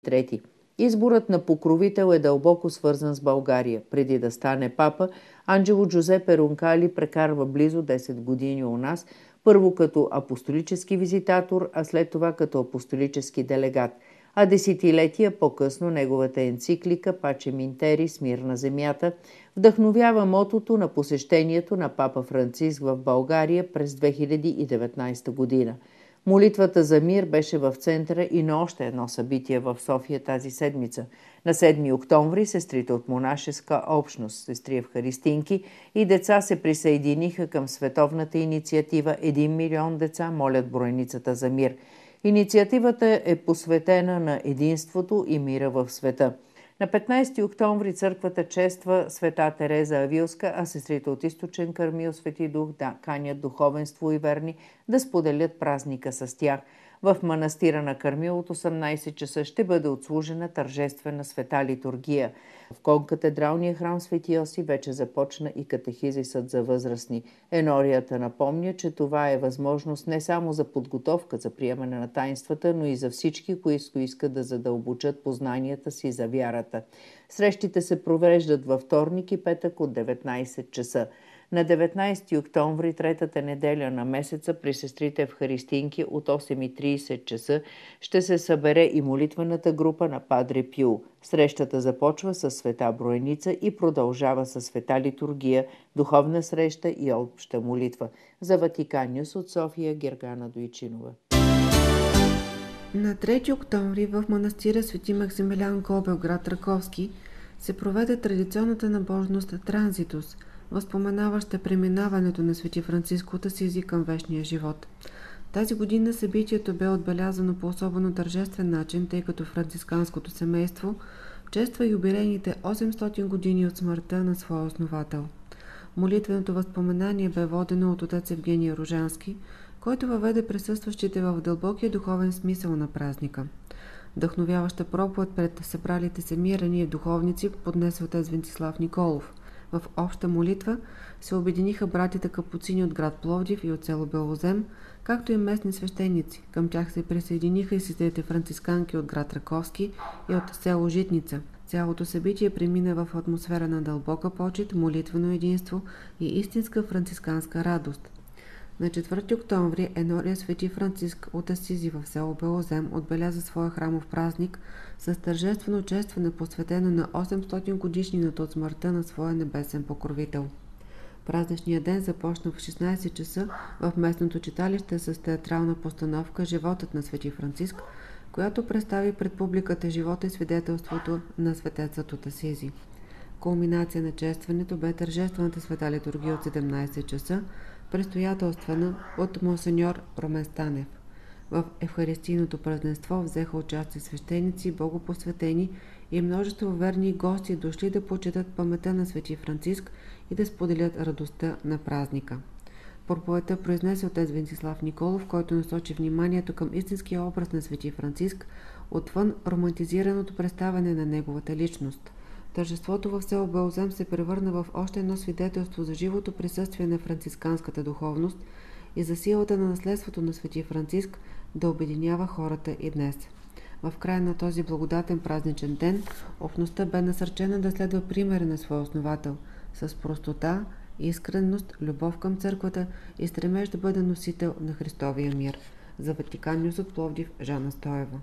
Трети. Изборът на покровител е дълбоко свързан с България. Преди да стане папа, Анджело Джузепе Ронкали прекарва близо 10 години у нас, първо като апостолически визитатор, а след това като апостолически делегат. А десетилетия по-късно неговата енциклика Пачем ин терис, мир на земята, вдъхновява мотото на посещението на папа Франциск в България през 2019 година. Молитвата за мир беше в центъра и на още едно събитие в София тази седмица. На 7 октомври сестрите от монашеска общност, сестри евхаристинки и деца се присъединиха към световната инициатива «1 милион деца молят броеницата за мир». Инициативата е посветена на единството и мира в света. На 15 октомври църквата чества света Тереза Авилска, а сестрите от Източен Кърмил Свети Дух канят духовенство и верни да споделят празника с тях. В манастира на Кърмил от 18 часа ще бъде отслужена тържествена света литургия. В конкатедралния храм Свети Йосиф вече започна и катехизисът за възрастни. Енорията напомня, че това е възможност не само за подготовка за приемане на таинствата, но и за всички, които искат да задълбочат познанията си за вярата. Срещите се провеждат във вторник и петък от 19 часа. На 19 октомври, третата неделя на месеца, при сестрите евхаристинки от 8:30 часа ще се събере и молитвената група на Падре Пио. Срещата започва с света Броеница и продължава с света литургия, духовна среща и обща молитва. За Ватикан Нюс от София, Гергана Дойчинова. На 3 октомври в манастира Свети Максимилиан Гобел, град Раковски, се проведе традиционната набожност Транзитус, възпоменаваща преминаването на Свети Франциск от Асизи към вечния живот. Тази година събитието бе отбелязано по особено тържествен начин, тъй като францисканското семейство чества юбилейните 800 години от смъртта на своя основател. Молитвеното възпоменание бе водено от отец Евгений Ружански, който въведе присъстващите в дълбокия духовен смисъл на празника. Вдъхновяваща проповед пред събралите се мирени и духовници поднесе отец Венцислав Николов. В обща молитва се обединиха братите капуцини от град Пловдив и от село Белозем, както и местни свещеници. Към тях се присъединиха и сестрите францисканки от град Раковски и от село Житница. Цялото събитие премина в атмосфера на дълбока почит, молитвено единство и истинска францисканска радост. На 4 октомври Енория Свети Франциск от Асизи в село Белозем отбеляза своя храмов празник с тържествено честване, посветено на 800 годишнината от смъртта на своя небесен покровител. Празничният ден започна в 16 часа в местното читалище с театрална постановка «Животът на Свети Франциск», която представи пред публиката живота и свидетелството на светецът от Асизи. Кулминация на честването бе тържествената света литургия от 17 часа, предстоятелствана от монсеньор Румен Станев. В евхаристийното празненство взеха участие свещеници, богопосветени и множество верни гости, дошли да почетат паметта на Свети Франциск и да споделят радостта на празника. Проповедта произнесе отец Венцислав Николов, който насочи вниманието към истинския образ на Свети Франциск, отвън романтизираното представяне на неговата личност. Тържеството в село Белозем се превърна в още едно свидетелство за живото присъствие на францисканската духовност и за силата на наследството на Свети Франциск да обединява хората и днес. В края на този благодатен празничен ден, общността бе насърчена да следва примера на своя основател с простота, искренност, любов към църквата и стремеж да бъде носител на Христовия мир. За Ватикан Нюс от Пловдив, Жана Стоева.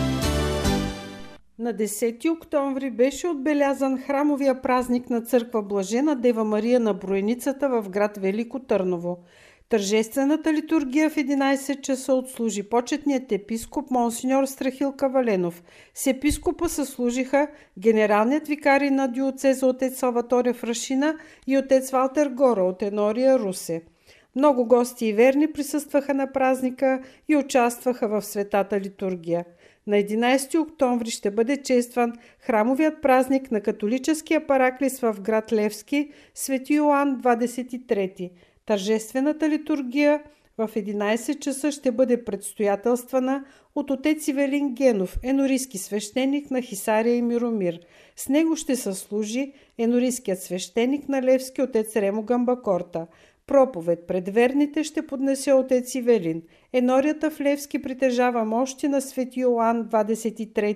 На 10 октомври беше отбелязан храмовия празник на църква Блажена Дева Мария на Броеницата в град Велико Търново. Тържествената литургия в 11 часа отслужи почетният епископ монсеньор Страхил Каваленов. С епископа съслужиха генералният викарий на диоцеза отец Салваторе Фрашина и отец Валтер Гора от Енория Русе. Много гости и верни присъстваха на празника и участваха в светата литургия. На 11 октомври ще бъде честван храмовият празник на католическия параклис в град Левски, Свети Йоан 23. Тържествената литургия в 11 часа ще бъде предстоятелствана от отец Ивелин Генов, енорийски свещеник на Хисария и Миромир. С него ще съслужи енорийският свещеник на Левски отец Ремо Гамбакорта. Проповед пред верните ще поднесе отец Ивелин. Енорията в Левски притежава мощи на Свети Йоан 23,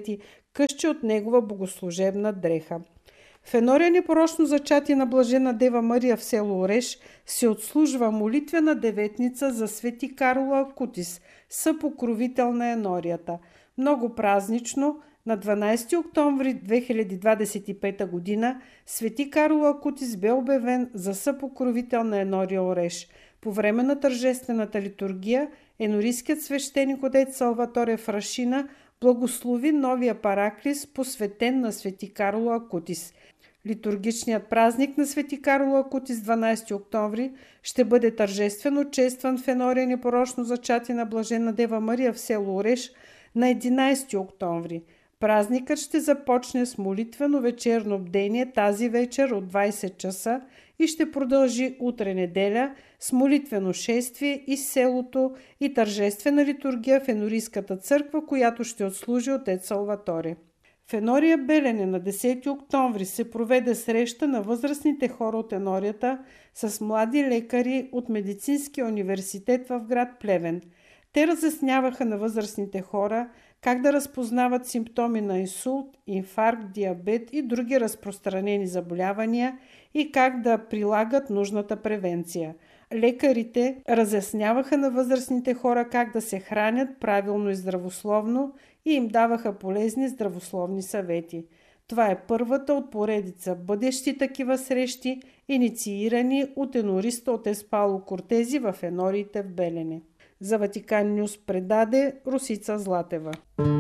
късче от негова богослужебна дреха. В Енория непорочно зачатие на блажена Дева Мария в село Ореш се отслужва молитвена деветница за свети Кароло Акутис, съпокровител на Енорията. Много празнично, на 12 октомври 2025 година, свети Кароло Акутис бе обявен за съпокровител на Енория Ореш. По време на тържествената литургия, енорийският свещеник отец Салваторе Фрашина благослови новия параклис, посветен на свети Кароло Акутис. Литургичният празник на свети Кароло Акутис 12 октомври ще бъде тържествено честван в Енория непорочно зачатие на блажена Дева Мария в село Ореш на 11 октомври. Празникът ще започне с молитвено вечерно бдение тази вечер от 20 часа и ще продължи утре неделя с молитвено шествие из селото и тържествена литургия в Енорийската църква, която ще отслужи отец Салваторе. В Енория Белене на 10 октомври се проведе среща на възрастните хора от Енорията с млади лекари от Медицинския университет в град Плевен. Те разясняваха на възрастните хора как да разпознават симптоми на инсулт, инфаркт, диабет и други разпространени заболявания и как да прилагат нужната превенция. Лекарите разясняваха на възрастните хора как да се хранят правилно и здравословно и им даваха полезни здравословни съвети. Това е първата от поредица бъдещи такива срещи, инициирани от енориста отец Пауло Кортези в енориите в Белене. За Ватикан Нюс предаде Русица Златева.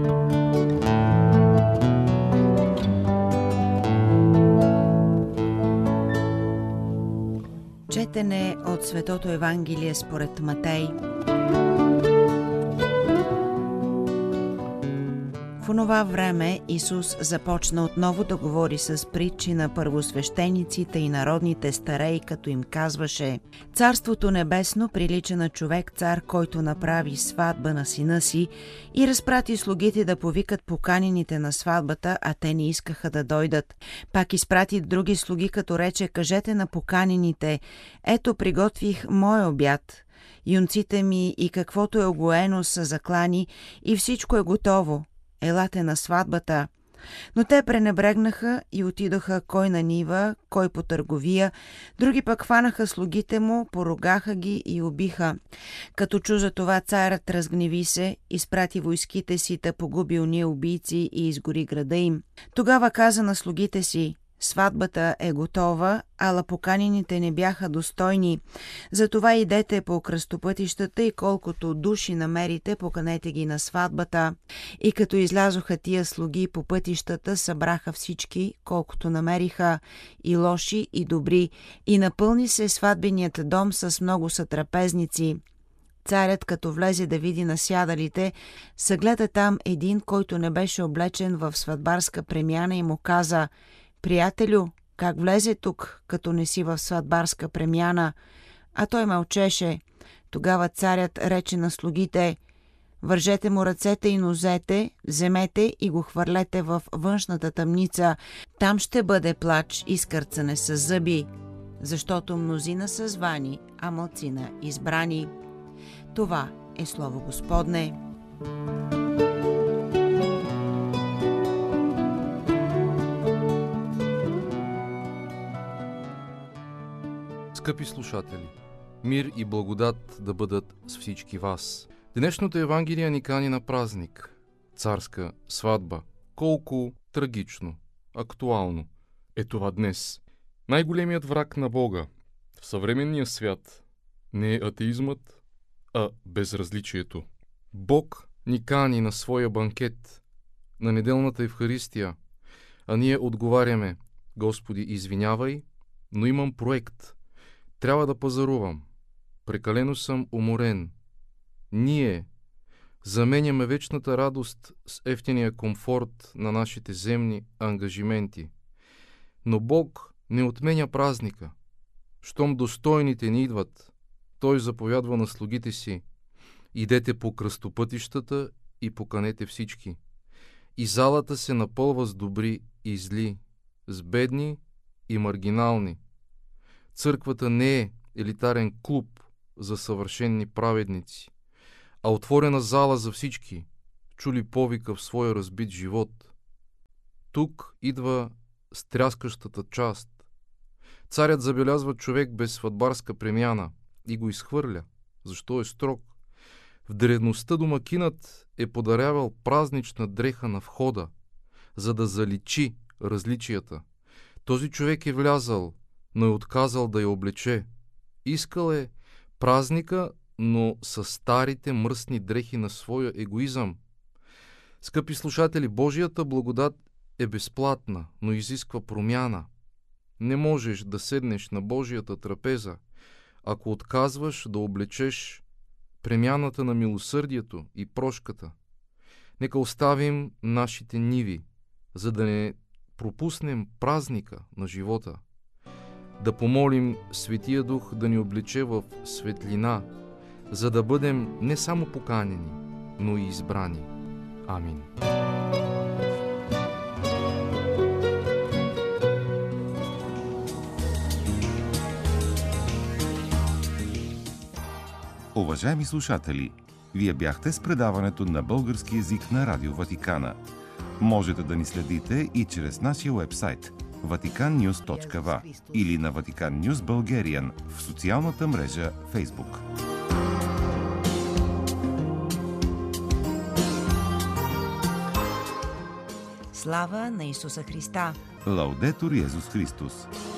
Четене от Светото Евангелие според Матей. В онова време Исус започна отново да говори с притчи на първосвещениците и народните стареи, като им казваше: Царството небесно прилича на човек-цар, който направи сватба на сина си и разпрати слугите да повикат поканените на сватбата, а те не искаха да дойдат. Пак изпрати други слуги, като рече: кажете на поканените: ето, приготвих мой обяд. Юнците ми и каквото е огоено са заклани и всичко е готово. Елате на сватбата. Но те пренебрегнаха и отидоха кой на нива, кой по търговия, други пък хванаха слугите му, поругаха ги и убиха. Като чу за това, царят разгневи се, изпрати войските си, да погуби уния убийци и изгори града им. Тогава каза на слугите си: сватбата е готова, ала поканените не бяха достойни. Затова идете по кръстопътищата и колкото души намерите, поканете ги на сватбата. И като излязоха тия слуги по пътищата, събраха всички, колкото намериха, и лоши, и добри, и напълни се сватбеният дом с много сътрапезници. Царят, като влезе да види насядалите, съгледа там един, който не беше облечен в сватбарска премяна, и му каза: приятелю, как влезе тук, като не си в сватбарска премяна? А той мълчеше. Тогава царят рече на слугите: вържете му ръцете и нозете, вземете и го хвърлете в външната тъмница. Там ще бъде плач и скърцане с зъби, защото мнозина са звани, а малцина избрани. Това е слово Господне. Скъпи слушатели, мир и благодат да бъдат с всички вас. Днешното Евангелие ни кани на празник, царска сватба. Колко трагично, актуално е това днес. Най-големият враг на Бога в съвременния свят не е атеизмът, а безразличието. Бог ни кани на своя банкет, на неделната Евхаристия, а ние отговаряме: Господи, извинявай, но имам проект. Трябва да пазарувам. Прекалено съм уморен. Ние заменяме вечната радост с евтиния комфорт на нашите земни ангажименти. Но Бог не отменя празника. Щом достойните ни идват, Той заповядва на слугите си: идете по кръстопътищата и поканете всички. И залата се напълва с добри и зли, с бедни и маргинални. Църквата не е елитарен клуб за съвършенни праведници, а отворена зала за всички, чули повика в своя разбит живот, Тук идва стряскащата част. Царят забелязва човек без сватбарска премяна и го изхвърля. Защо е строг? В древността домакинът е подарявал празнична дреха на входа, за да заличи различията. Този човек е влязал, но е отказал да я облече. Искал е празника, но с старите мръсни дрехи на своя егоизъм. Скъпи слушатели, Божията благодат е безплатна, но изисква промяна. Не можеш да седнеш на Божията трапеза, ако отказваш да облечеш премяната на милосърдието и прошката. Нека оставим нашите ниви, за да не пропуснем празника на живота. Да помолим Светия Дух да ни облече в светлина, за да бъдем не само поканени, но и избрани. Амин. Уважаеми слушатели, вие бяхте с предаването на български език на Радио Ватикана. Можете да ни следите и чрез нашия уебсайт vaticannews.va или на Vatican News Bulgarian в социалната мрежа Facebook. Слава на Исуса Христа! Лаудетур Йезус Христос!